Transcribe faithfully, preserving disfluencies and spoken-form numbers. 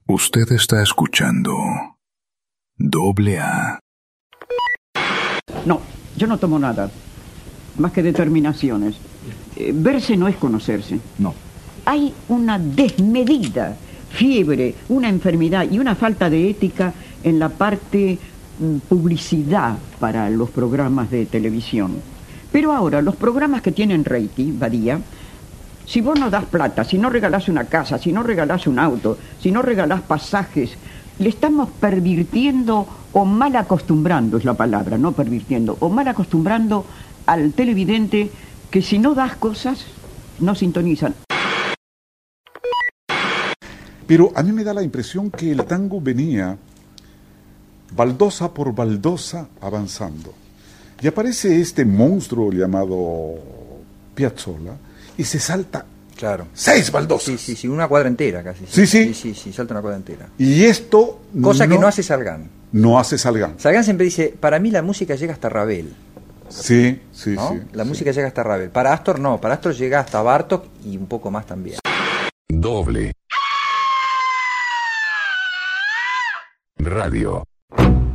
Usted está escuchando Doble A. No, yo no tomo nada, más que determinaciones. Eh, verse no es conocerse. No. Hay una desmedida fiebre, una enfermedad y una falta de ética en la parte mm, publicidad para los programas de televisión. Pero ahora, los programas que tienen rating, Badía, si vos no das plata, si no regalás una casa, si no regalás un auto, si no regalás pasajes, le estamos pervirtiendo o mal acostumbrando, es la palabra, no pervirtiendo, o mal acostumbrando al televidente que si no das cosas, no sintonizan. Pero a mí me da la impresión que el tango venía baldosa por baldosa avanzando. Y aparece este monstruo llamado Piazzolla y se salta Claro. seis baldosas. Sí, sí, sí, una cuadra entera casi. Sí, sí. Sí, sí, sí, salta una cuadra entera. Y esto... Cosa no, que no hace Salgán. No hace Salgán. Salgán siempre dice, para mí la música llega hasta Ravel. Sí, sí, ¿no? sí. La sí. música llega hasta Ravel. Para Astor no, para Astor llega hasta Bartók y un poco más también. Doble Radio.